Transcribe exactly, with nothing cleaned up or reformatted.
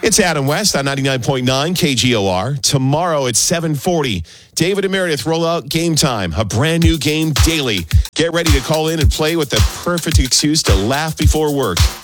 It's Adam West on ninety-nine point nine K G O R. Tomorrow at seven forty, David and Meredith roll out Game Time, a brand new game daily. Get ready to call in and play with the perfect excuse to laugh before work.